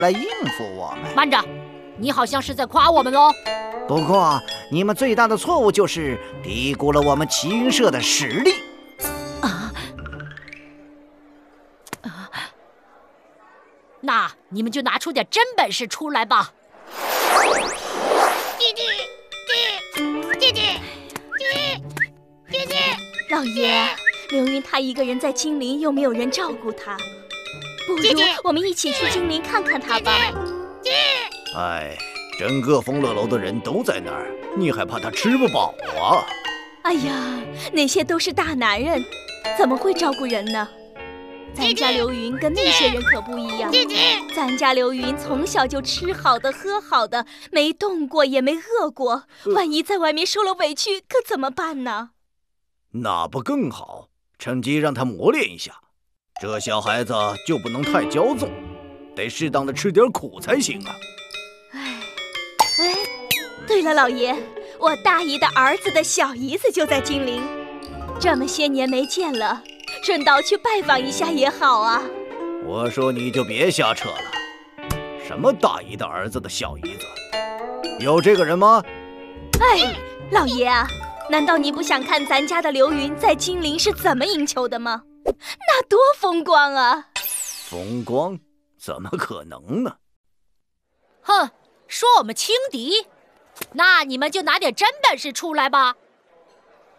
来应付我们。 慢着，你好像是在夸我们哦。 不过，你们最大的错误就是低估了我们齐云社的实力。 那你们就拿出点真本事出来吧。 弟弟， 老爷，流云他一个人在精灵，又没有人照顾他，不如我们一起去精灵看看他吧。 哎，整个丰乐楼的人都在那儿，你还怕他吃不饱啊？ 哎呀，那些都是大男人，怎么会照顾人呢？咱家流云跟那些人可不一样，咱家流云从小就吃好的喝好的，没动过也没饿过，万一在外面受了委屈可怎么办呢？ 那不更好，趁机让他磨练一下。这小孩子就不能太骄纵，得适当的吃点苦才行啊。 哎，对了，老爷，我大姨的儿子的小姨子就在金陵，这么些年没见了，顺道去拜访一下也好啊。 我说你就别瞎扯了，什么大姨的儿子的小姨子，有这个人吗？ 哎，老爷啊，难道你不想看咱家的流云在金陵是怎么赢球的吗？那多风光啊！ 风光？怎么可能呢？ 哼，说我们轻敌，那你们就拿点真本事出来吧。